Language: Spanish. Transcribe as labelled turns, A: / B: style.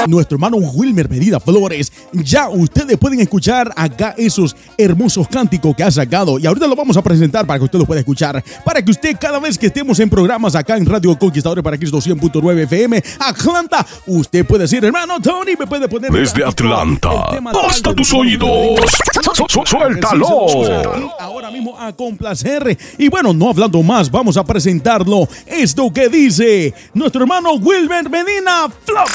A: nuestro hermano Wilmer Medina Flores. Ya ustedes pueden escuchar acá esos hermosos cánticos que ha sacado. Y ahorita lo vamos a presentar para que usted lo pueda escuchar. Para que usted, cada vez que estemos en programas acá en Radio Conquistadores para Cristo 100.9 FM, Atlanta, usted puede decir, hermano Tony, me puede poner
B: desde Atlanta hasta tus oídos. Suéltalo.
A: Ahora mismo a complacer. Y bueno, no hablando más, vamos a presentarlo. Esto que dice nuestro hermano Wilmer Medina Flores.